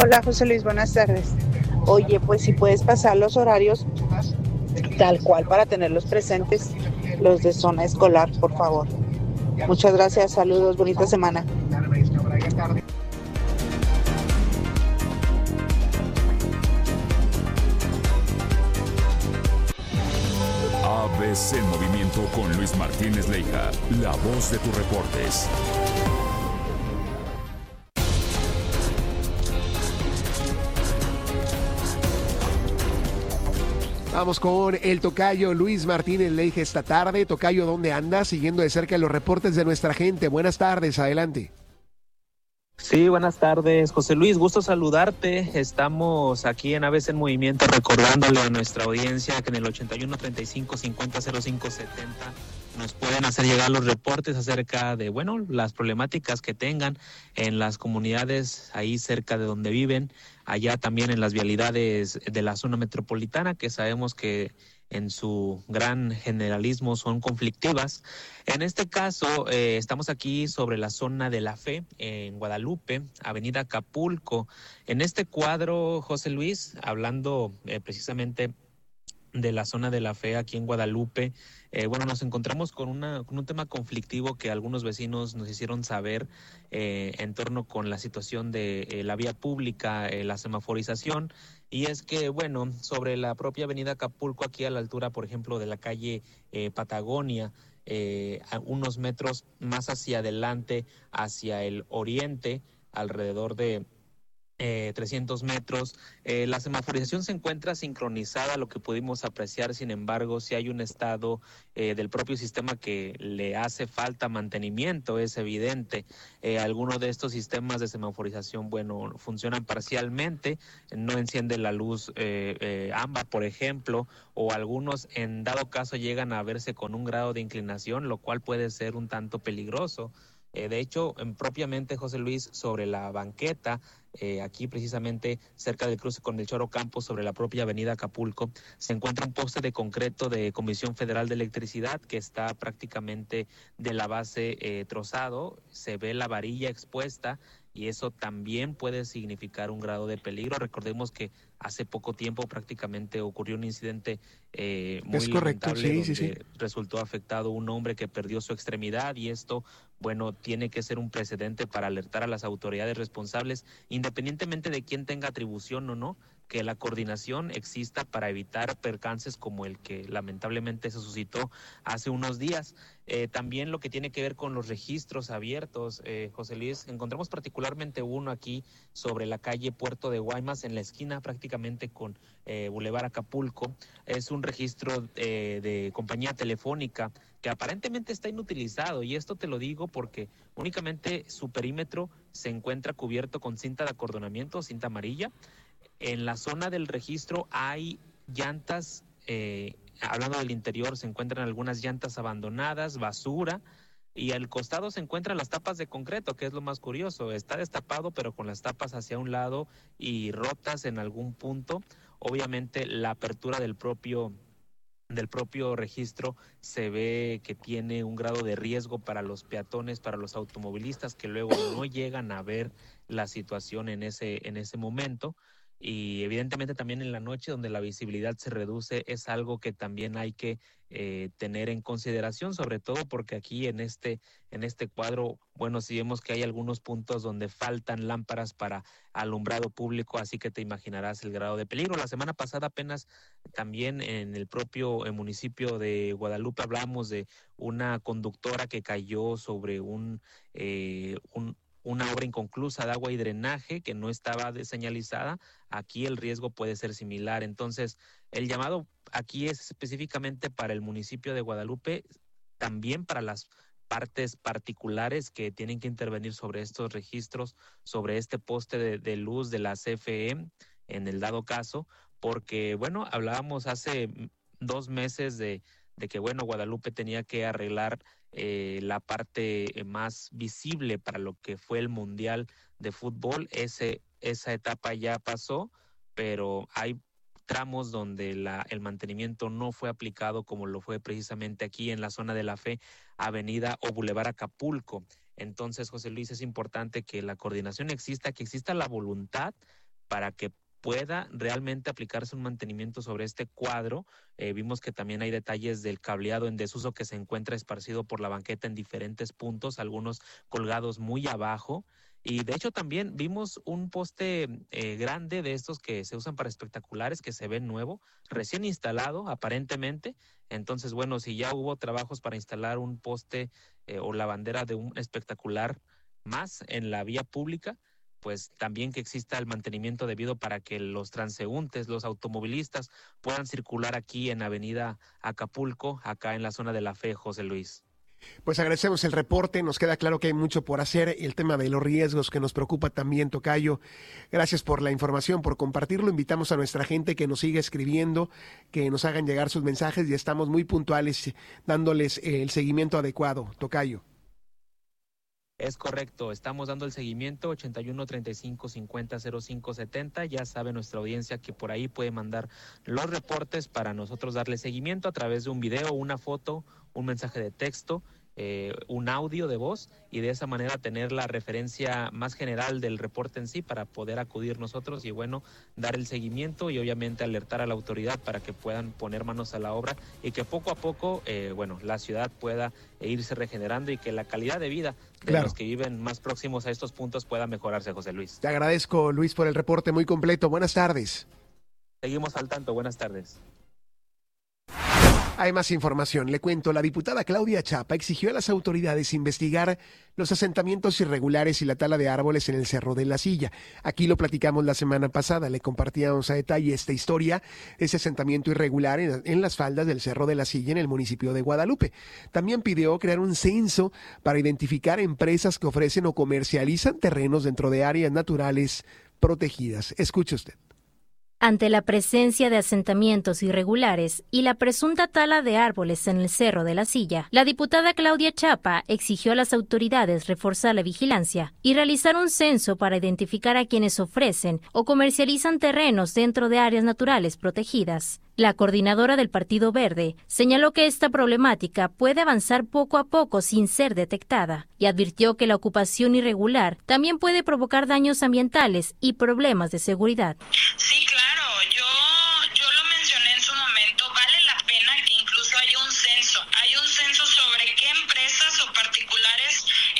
Hola José Luis, buenas tardes. Oye, pues si puedes pasar los horarios tal cual para tenerlos presentes, los de zona escolar, por favor. Muchas gracias, saludos, bonita semana. ABC Movimiento con Luis Martínez Leija, la voz de tus reportes. Vamos con el tocayo Luis Martínez Leija esta tarde. Tocayo, ¿dónde andas? Siguiendo de cerca los reportes de nuestra gente. Buenas tardes, adelante. Sí, buenas tardes, José Luis, gusto saludarte. Estamos aquí en ABC en Movimiento recordándole a nuestra audiencia que en el 81 35 50 05 70 nos pueden hacer llegar los reportes acerca de, las problemáticas que tengan en las comunidades ahí cerca de donde viven, allá también en las vialidades de la zona metropolitana, que sabemos que en su gran generalismo son conflictivas. En este caso, estamos aquí sobre la zona de la Fe, en Guadalupe, Avenida Acapulco. En este cuadro, José Luis, hablando precisamente de la zona de la Fe aquí en Guadalupe, nos encontramos con un tema conflictivo que algunos vecinos nos hicieron saber en torno con la situación de la vía pública, la semaforización, y es que, sobre la propia avenida Acapulco, aquí a la altura, por ejemplo, de la calle Patagonia, a unos metros más hacia adelante, hacia el oriente, alrededor de 300 metros. La semaforización se encuentra sincronizada, lo que pudimos apreciar. Sin embargo, si hay un estado del propio sistema que le hace falta mantenimiento, es evidente. Algunos de estos sistemas de semaforización, funcionan parcialmente, no enciende la luz ámbar, por ejemplo, o algunos en dado caso llegan a verse con un grado de inclinación, lo cual puede ser un tanto peligroso. De hecho, propiamente, José Luis, sobre la banqueta, aquí precisamente cerca del cruce con el Choro Campos, sobre la propia avenida Acapulco, se encuentra un poste de concreto de Comisión Federal de Electricidad que está prácticamente de la base trozado, se ve la varilla expuesta y eso también puede significar un grado de peligro. Recordemos que hace poco tiempo prácticamente ocurrió un incidente muy lamentable donde resultó afectado un hombre que perdió su extremidad, y esto, tiene que ser un precedente para alertar a las autoridades responsables, independientemente de quién tenga atribución o no, que la coordinación exista para evitar percances como el que lamentablemente se suscitó hace unos días. También lo que tiene que ver con los registros abiertos, José Luis, encontramos particularmente uno aquí sobre la calle Puerto de Guaymas, en la esquina prácticamente con Boulevard Acapulco. Es un registro de compañía telefónica que aparentemente está inutilizado, y esto te lo digo porque únicamente su perímetro se encuentra cubierto con cinta de acordonamiento, cinta amarilla. En la zona del registro hay llantas, hablando del interior, se encuentran algunas llantas abandonadas, basura, y al costado se encuentran las tapas de concreto, que es lo más curioso. Está destapado, pero con las tapas hacia un lado y rotas en algún punto. Obviamente la apertura del propio registro se ve que tiene un grado de riesgo para los peatones, para los automovilistas que luego no llegan a ver la situación en ese momento. Y evidentemente también en la noche, donde la visibilidad se reduce, es algo que también hay que tener en consideración, sobre todo porque aquí en este cuadro, sí vemos que hay algunos puntos donde faltan lámparas para alumbrado público, así que te imaginarás el grado de peligro. La semana pasada apenas también en el propio municipio de Guadalupe hablamos de una conductora que cayó sobre una obra inconclusa de agua y drenaje que no estaba señalizada. Aquí el riesgo puede ser similar. Entonces, el llamado aquí es específicamente para el municipio de Guadalupe, también para las partes particulares que tienen que intervenir sobre estos registros, sobre este poste de luz de la CFE, en el dado caso, porque, hablábamos hace 2 meses de que, Guadalupe tenía que arreglar la parte más visible para lo que fue el Mundial de Fútbol. Esa etapa ya pasó, pero hay tramos donde el mantenimiento no fue aplicado, como lo fue precisamente aquí en la zona de la Fe, Avenida o Boulevard Acapulco. Entonces, José Luis, es importante que la coordinación exista, que exista la voluntad para que pueda realmente aplicarse un mantenimiento sobre este cuadro. Vimos que también hay detalles del cableado en desuso que se encuentra esparcido por la banqueta en diferentes puntos, algunos colgados muy abajo. Y de hecho también vimos un poste grande de estos que se usan para espectaculares, que se ve nuevo, recién instalado aparentemente. Entonces, bueno, si ya hubo trabajos para instalar un poste o la bandera de un espectacular más en la vía pública, pues también que exista el mantenimiento debido para que los transeúntes, los automovilistas puedan circular aquí en Avenida Acapulco, acá en la zona de La Fe, José Luis. Pues agradecemos el reporte, nos queda claro que hay mucho por hacer y el tema de los riesgos que nos preocupa también, tocayo. Gracias por la información, por compartirlo. Invitamos a nuestra gente que nos siga escribiendo, que nos hagan llegar sus mensajes y estamos muy puntuales dándoles el seguimiento adecuado, tocayo. Es correcto, estamos dando el seguimiento 81 35 50 05 70. Ya sabe nuestra audiencia que por ahí puede mandar los reportes para nosotros darle seguimiento a través de un video, una foto, un mensaje de texto, un audio de voz, y de esa manera tener la referencia más general del reporte en sí para poder acudir nosotros y bueno, dar el seguimiento y obviamente alertar a la autoridad para que puedan poner manos a la obra y que poco a poco la ciudad pueda irse regenerando y que la calidad de vida de los que viven más próximos a estos puntos pueda mejorarse, José Luis. Te agradezco, Luis, por el reporte muy completo. Buenas tardes. Seguimos al tanto. Buenas tardes. Hay más información. Le cuento, la diputada Claudia Chapa exigió a las autoridades investigar los asentamientos irregulares y la tala de árboles en el Cerro de la Silla. Aquí lo platicamos la semana pasada, le compartíamos a detalle esta historia, ese asentamiento irregular en las faldas del Cerro de la Silla en el municipio de Guadalupe. También pidió crear un censo para identificar empresas que ofrecen o comercializan terrenos dentro de áreas naturales protegidas. Escuche usted. Ante la presencia de asentamientos irregulares y la presunta tala de árboles en el Cerro de la Silla, la diputada Claudia Chapa exigió a las autoridades reforzar la vigilancia y realizar un censo para identificar a quienes ofrecen o comercializan terrenos dentro de áreas naturales protegidas. La coordinadora del Partido Verde señaló que esta problemática puede avanzar poco a poco sin ser detectada y advirtió que la ocupación irregular también puede provocar daños ambientales y problemas de seguridad. Sí, claro, yo lo mencioné en su momento, vale la pena que incluso haya un censo sobre qué empresas o particulares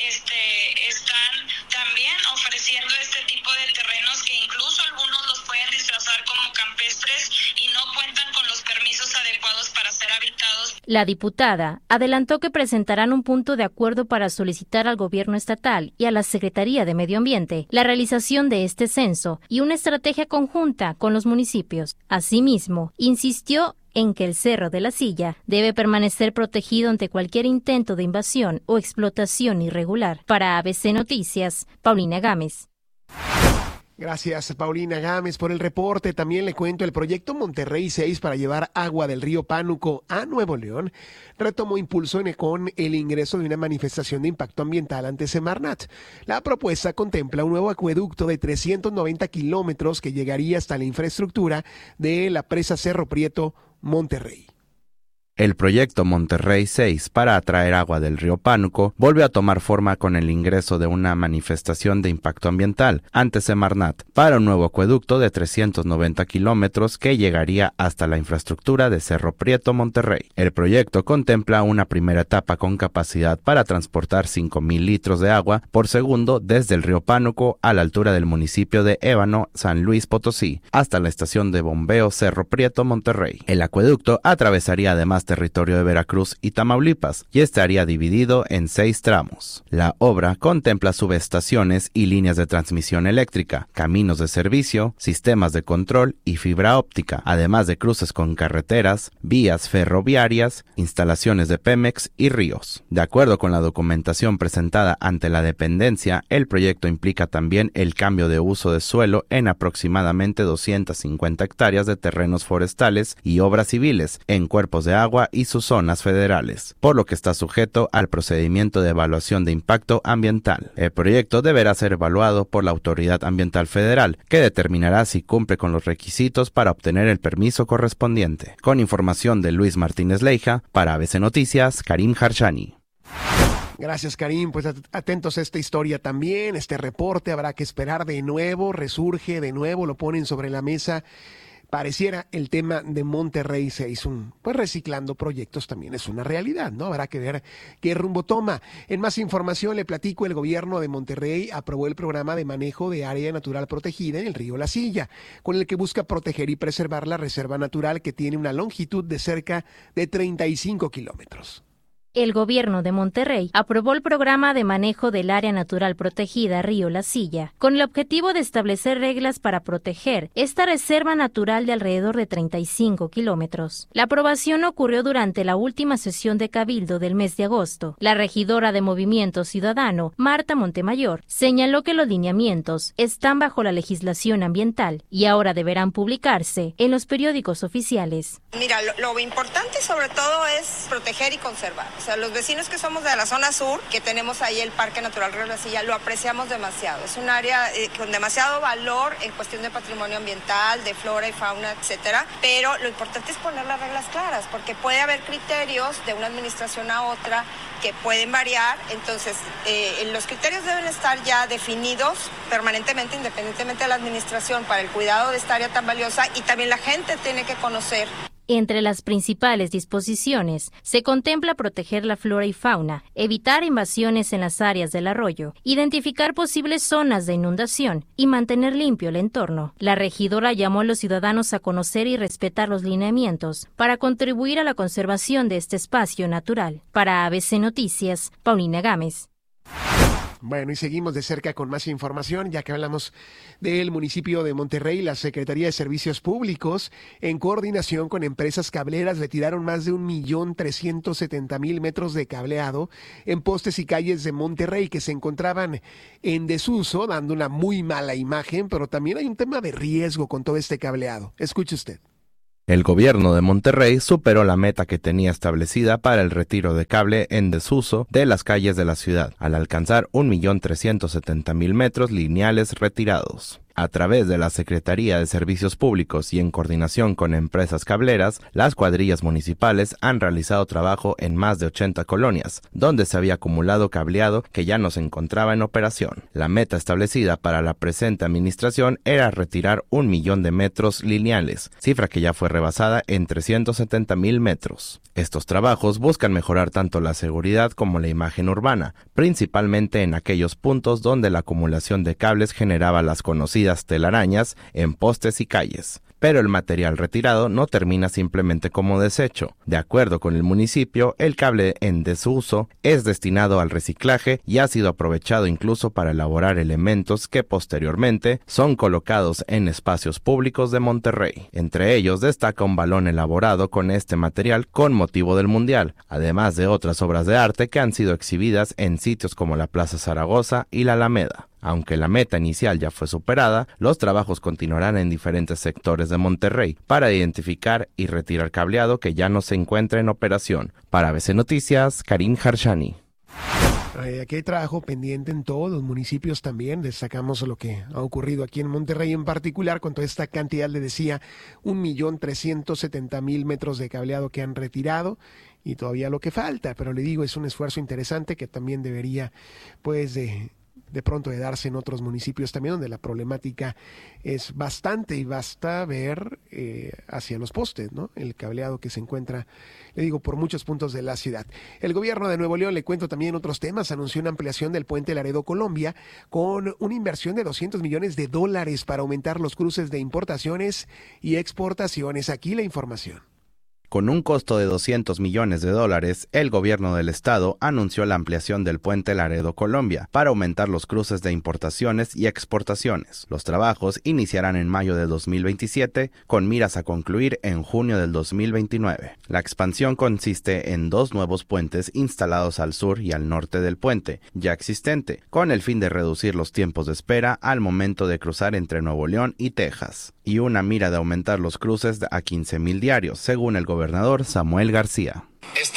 están también ofreciendo este tipo de terrenos que incluso algunos los pueden disfrazar como campestres y no cuentan con los permisos adecuados para ser habitados. La diputada adelantó que presentarán un punto de acuerdo para solicitar al gobierno estatal y a la Secretaría de Medio Ambiente la realización de este censo y una estrategia conjunta con los municipios. Asimismo, insistió en que el Cerro de la Silla debe permanecer protegido ante cualquier intento de invasión o explotación irregular. Para ABC Noticias, Paulina Gámez. Gracias, Paulina Gámez, por el reporte. También le cuento, el proyecto Monterrey 6 para llevar agua del río Pánuco a Nuevo León retomó impulso con el ingreso de una manifestación de impacto ambiental ante Semarnat. La propuesta contempla un nuevo acueducto de 390 kilómetros que llegaría hasta la infraestructura de la presa Cerro Prieto, Monterrey. El proyecto Monterrey 6 para atraer agua del río Pánuco volvió a tomar forma con el ingreso de una manifestación de impacto ambiental ante Semarnat para un nuevo acueducto de 390 kilómetros que llegaría hasta la infraestructura de Cerro Prieto, Monterrey. El proyecto contempla una primera etapa con capacidad para transportar 5,000 litros de agua por segundo desde el río Pánuco a la altura del municipio de Ébano, San Luis Potosí, hasta la estación de bombeo Cerro Prieto, Monterrey. El acueducto atravesaría además territorio de Veracruz y Tamaulipas y estaría dividido en 6 tramos. La obra contempla subestaciones y líneas de transmisión eléctrica, caminos de servicio, sistemas de control y fibra óptica, además de cruces con carreteras, vías ferroviarias, instalaciones de Pemex y ríos. De acuerdo con la documentación presentada ante la dependencia, el proyecto implica también el cambio de uso de suelo en aproximadamente 250 hectáreas de terrenos forestales y obras civiles en cuerpos de agua y sus zonas federales, por lo que está sujeto al procedimiento de evaluación de impacto ambiental. El proyecto deberá ser evaluado por la Autoridad Ambiental Federal, que determinará si cumple con los requisitos para obtener el permiso correspondiente. Con información de Luis Martínez Leija, para ABC Noticias, Karim Harshani. Gracias, Karim. Pues atentos a esta historia también, este reporte, habrá que esperar de nuevo, resurge de nuevo, lo ponen sobre la mesa. Pareciera el tema de Monterrey 6, pues reciclando proyectos también es una realidad, ¿no? Habrá que ver qué rumbo toma. En más información le platico, el gobierno de Monterrey aprobó el programa de manejo de área natural protegida en el río La Silla, con el que busca proteger y preservar la reserva natural que tiene una longitud de cerca de 35 kilómetros. El gobierno de Monterrey aprobó el programa de manejo del área natural protegida Río La Silla, con el objetivo de establecer reglas para proteger esta reserva natural de alrededor de 35 kilómetros. La aprobación ocurrió durante la última sesión de Cabildo del mes de agosto. La regidora de Movimiento Ciudadano, Marta Montemayor, señaló que los lineamientos están bajo la legislación ambiental y ahora deberán publicarse en los periódicos oficiales. Mira, lo importante sobre todo es proteger y conservar. O sea, los vecinos que somos de la zona sur, que tenemos ahí el Parque Natural Río La Silla, lo apreciamos demasiado. Es un área con demasiado valor en cuestión de patrimonio ambiental, de flora y fauna, etcétera. Pero lo importante es poner las reglas claras, porque puede haber criterios de una administración a otra que pueden variar. Entonces, los criterios deben estar ya definidos permanentemente, independientemente de la administración, para el cuidado de esta área tan valiosa, y también la gente tiene que conocer. Entre las principales disposiciones se contempla proteger la flora y fauna, evitar invasiones en las áreas del arroyo, identificar posibles zonas de inundación y mantener limpio el entorno. La regidora llamó a los ciudadanos a conocer y respetar los lineamientos para contribuir a la conservación de este espacio natural. Para ABC Noticias, Paulina Gámez. Bueno, y seguimos de cerca con más información, ya que hablamos del municipio de Monterrey. La Secretaría de Servicios Públicos, en coordinación con empresas cableras, retiraron más de 1.370.000 metros de cableado en postes y calles de Monterrey que se encontraban en desuso, dando una muy mala imagen, pero también hay un tema de riesgo con todo este cableado. Escuche usted. El gobierno de Monterrey superó la meta que tenía establecida para el retiro de cable en desuso de las calles de la ciudad, al alcanzar 1.370.000 metros lineales retirados. A través de la Secretaría de Servicios Públicos y en coordinación con empresas cableras, las cuadrillas municipales han realizado trabajo en más de 80 colonias, donde se había acumulado cableado que ya no se encontraba en operación. La meta establecida para la presente administración era retirar 1 millón de metros lineales, cifra que ya fue rebasada en 370.000 metros. Estos trabajos buscan mejorar tanto la seguridad como la imagen urbana, principalmente en aquellos puntos donde la acumulación de cables generaba las conocidas telarañas en postes y calles. Pero el material retirado no termina simplemente como desecho. De acuerdo con el municipio, el cable en desuso es destinado al reciclaje y ha sido aprovechado incluso para elaborar elementos que posteriormente son colocados en espacios públicos de Monterrey. Entre ellos destaca un balón elaborado con este material con motivo del Mundial, además de otras obras de arte que han sido exhibidas en sitios como la Plaza Zaragoza y la Alameda. Aunque la meta inicial ya fue superada, los trabajos continuarán en diferentes sectores de Monterrey para identificar y retirar cableado que ya no se encuentra en operación. Para ABC Noticias, Karim Harshani. Aquí hay trabajo pendiente en todos los municipios también. Destacamos lo que ha ocurrido aquí en Monterrey en particular con toda esta cantidad, le decía, 1.370.000 metros de cableado que han retirado y todavía lo que falta. Pero le digo, es un esfuerzo interesante que también debería, pues, de pronto de darse en otros municipios también, donde la problemática es bastante, y basta ver hacia los postes, ¿no? El cableado que se encuentra, le digo, por muchos puntos de la ciudad. El gobierno de Nuevo León, le cuento también otros temas, anunció una ampliación del puente Laredo-Colombia con una inversión de $200 millones para aumentar los cruces de importaciones y exportaciones. Aquí la información. Con un costo de $200 millones, el gobierno del estado anunció la ampliación del puente Laredo-Colombia para aumentar los cruces de importaciones y exportaciones. Los trabajos iniciarán en mayo de 2027 con miras a concluir en junio del 2029. La expansión consiste en 2 nuevos puentes instalados al sur y al norte del puente ya existente, con el fin de reducir los tiempos de espera al momento de cruzar entre Nuevo León y Texas, y una mira de aumentar los cruces a 15,000 diarios, según el gobernador Samuel García. Esta aduana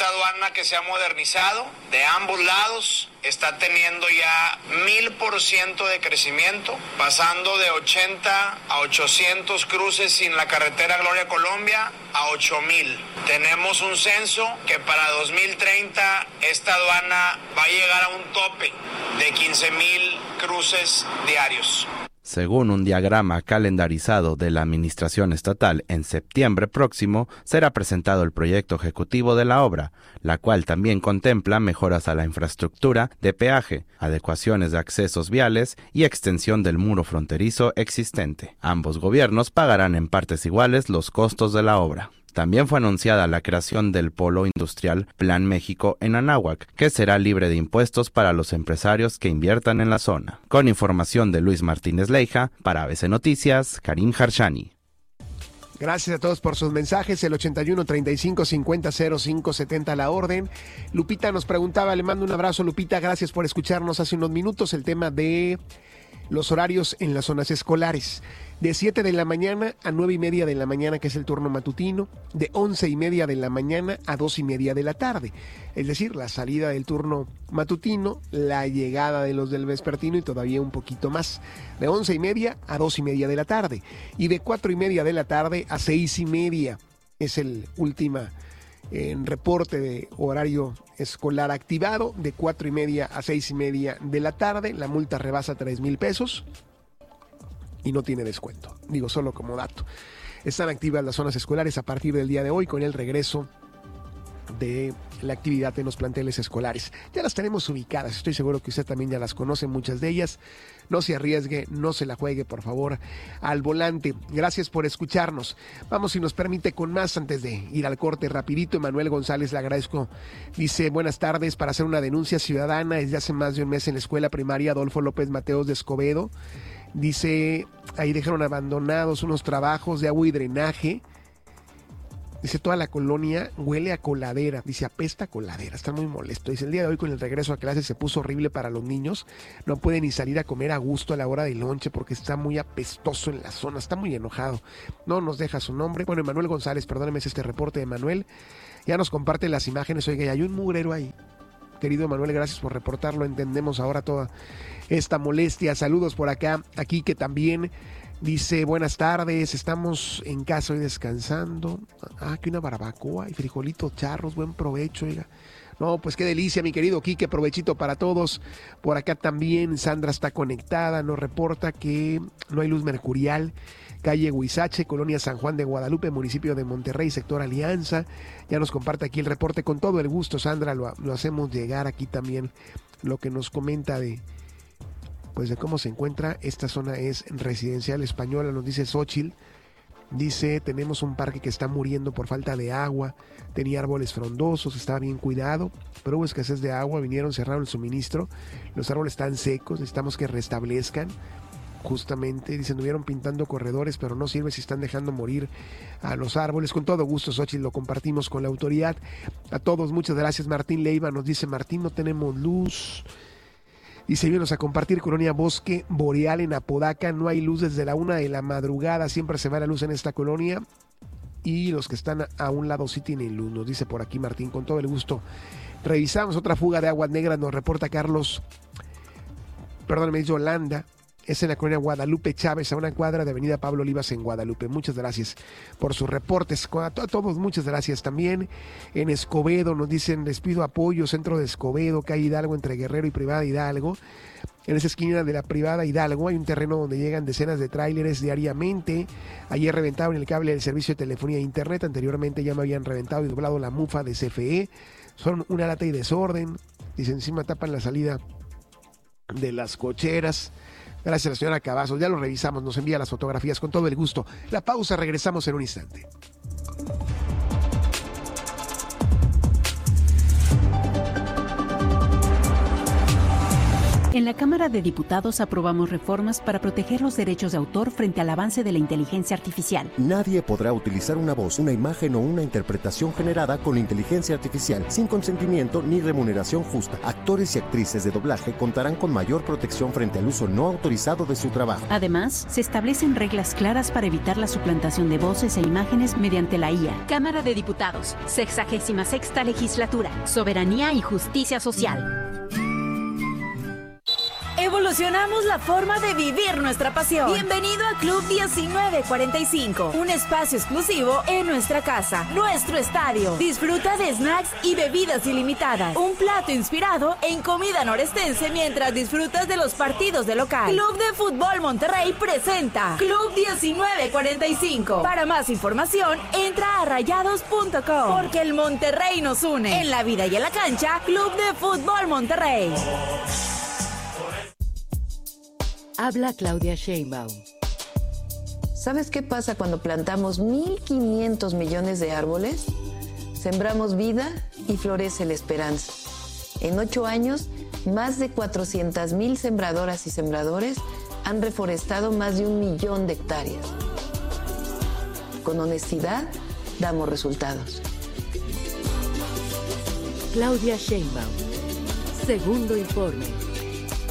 zona que se ha modernizado de ambos lados está teniendo ya 1000% de crecimiento, pasando de 80 a 800 cruces sin la carretera Gloria Colombia a 8000. Tenemos un censo que para 2030 esta aduana va a llegar a un tope de 15,000 cruces diarios. Según un diagrama calendarizado de la Administración Estatal, en septiembre próximo será presentado el proyecto ejecutivo de la obra, la cual también contempla mejoras a la infraestructura de peaje, adecuaciones de accesos viales y extensión del muro fronterizo existente. Ambos gobiernos pagarán en partes iguales los costos de la obra. También fue anunciada la creación del Polo Industrial Plan México en Anáhuac, que será libre de impuestos para los empresarios que inviertan en la zona. Con información de Luis Martínez Leija, para ABC Noticias, Karim Harshani. Gracias a todos por sus mensajes, el 81 35 50 05 70 la orden. Lupita nos preguntaba, le mando un abrazo Lupita, gracias por escucharnos hace unos minutos, el tema de los horarios en las zonas escolares. De 7 de la mañana a 9:30 de la mañana, que es el turno matutino, de 11:30 de la mañana a 2:30 de la tarde. Es decir, la salida del turno matutino, la llegada de los del vespertino y todavía un poquito más. De 11:30 a 2:30 de la tarde. Y de 4:30 de la tarde a 6:30. Es el último reporte de horario escolar activado. De 4:30 a 6:30 de la tarde. La multa rebasa 3,000 pesos. Y no tiene descuento, digo solo como dato. Están activas las zonas escolares a partir del día de hoy con el regreso de la actividad en los planteles escolares. Ya las tenemos ubicadas, estoy seguro que usted también ya las conoce, muchas de ellas. No se arriesgue, no se la juegue, por favor, al volante. Gracias por escucharnos. Vamos, si nos permite, con más antes de ir al corte rapidito. Emanuel González, le agradezco. Dice, buenas tardes, para hacer una denuncia ciudadana desde hace más de un mes en la escuela primaria Adolfo López Mateos de Escobedo. Dice, ahí dejaron abandonados unos trabajos de agua y drenaje. Dice, toda la colonia huele a coladera. Dice, apesta a coladera. Está muy molesto. Dice, el día de hoy con el regreso a clases se puso horrible para los niños. No pueden ni salir a comer a gusto a la hora del lonche porque está muy apestoso en la zona. Está muy enojado. No nos deja su nombre. Bueno, Emanuel González, perdóneme, es este reporte de Emanuel. Ya nos comparte las imágenes. Oiga, hay un mugrero ahí. Querido Emanuel, gracias por reportarlo. Entendemos ahora toda esta molestia. Saludos por acá. Aquí que también dice, buenas tardes, estamos en casa hoy descansando. Aquí una barbacoa y frijolitos charros, buen provecho, oiga. No, pues qué delicia, mi querido Quique, provechito para todos. Por acá también Sandra está conectada, nos reporta que no hay luz mercurial. Calle Huizache, Colonia San Juan de Guadalupe, municipio de Monterrey, sector Alianza. Ya nos comparte aquí el reporte con todo el gusto, Sandra, lo hacemos llegar aquí también lo que nos comenta de cómo se encuentra. Esta zona es residencial española, nos dice Xochitl. Dice, tenemos un parque que está muriendo por falta de agua, tenía árboles frondosos, estaba bien cuidado, pero hubo escasez de agua, vinieron, cerraron el suministro, los árboles están secos, necesitamos que restablezcan. Justamente, dicen, estuvieron pintando corredores, pero no sirve si están dejando morir a los árboles. Con todo gusto, Xochitl, lo compartimos con la autoridad. A todos, muchas gracias. Martín Leiva nos dice, Martín, no tenemos luz. Dice, vienes a compartir Colonia Bosque Boreal en Apodaca, no hay luz desde la 1 de la madrugada, siempre se va la luz en esta colonia. Y los que están a un lado sí tienen luz, nos dice por aquí Martín, con todo el gusto. Revisamos otra fuga de aguas negras, nos reporta Carlos, perdóname, dice Yolanda. Es en la colonia Guadalupe Chávez, a una cuadra de avenida Pablo Olivas en Guadalupe. Muchas gracias por sus reportes. A todos, muchas gracias también. En Escobedo nos dicen, les pido apoyo, centro de Escobedo, calle Hidalgo, entre Guerrero y Privada Hidalgo. En esa esquina de la Privada Hidalgo hay un terreno donde llegan decenas de tráileres diariamente. Ayer reventaron el cable del servicio de telefonía e internet. Anteriormente ya me habían reventado y doblado la mufa de CFE. Son una lata y desorden. Dice, encima tapan la salida de las cocheras. Gracias a la señora Cavazos, ya lo revisamos, nos envía las fotografías con todo el gusto. La pausa, regresamos en un instante. En la Cámara de Diputados aprobamos reformas para proteger los derechos de autor frente al avance de la inteligencia artificial. Nadie podrá utilizar una voz, una imagen o una interpretación generada con inteligencia artificial sin consentimiento ni remuneración justa. Actores y actrices de doblaje contarán con mayor protección frente al uso no autorizado de su trabajo. Además, se establecen reglas claras para evitar la suplantación de voces e imágenes mediante la IA. Cámara de Diputados, 66ª Legislatura, Soberanía y Justicia Social. Evolucionamos la forma de vivir nuestra pasión. Bienvenido a Club 1945, un espacio exclusivo en nuestra casa, nuestro estadio. Disfruta de snacks y bebidas ilimitadas. Un plato inspirado en comida norestense mientras disfrutas de los partidos de local. Club de Fútbol Monterrey presenta Club 1945. Para más información, entra a rayados.com. Porque el Monterrey nos une. En la vida y en la cancha, Club de Fútbol Monterrey. Habla Claudia Sheinbaum. ¿Sabes qué pasa cuando plantamos 1.500 millones de árboles? Sembramos vida y florece la esperanza. En 8 años, más de 400,000 sembradoras y sembradores han reforestado más de 1 millón de hectáreas. Con honestidad, damos resultados. Claudia Sheinbaum. Segundo informe.